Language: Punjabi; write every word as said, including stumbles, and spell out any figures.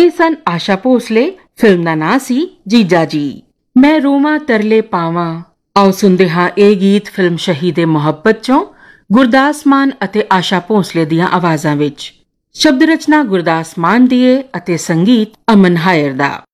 ਇਹ ਸਨ ਆਸ਼ਾ ਭੋਸਲੇ। ਫਿਲਮ ਦਾ ਨਾਂ ਸੀ ਜੀਜਾ ਜੀ। ਮੈਂ ਰੋਵਾਂ ਤਰਲੇ ਪਾਵਾਂ। ਆਓ ਸੁਣਦੇ ਹਾਂ ਇਹ ਗੀਤ ਫਿਲਮ ਸ਼ਹੀਦੇ ਮੁਹੱਬਤ ਚੋਂ ਗੁਰਦਾਸ ਮਾਨ ਅਤੇ ਆਸ਼ਾ ਭੋਸਲੇ ਦੀਆਂ ਆਵਾਜ਼ਾਂ ਵਿੱਚ। ਸ਼ਬਦ ਰਚਨਾ ਗੁਰਦਾਸ ਮਾਨ ਦੀ ਹੈ ਅਤੇ ਸੰਗੀਤ ਅਮਨ ਹਾਇਰ ਦਾ।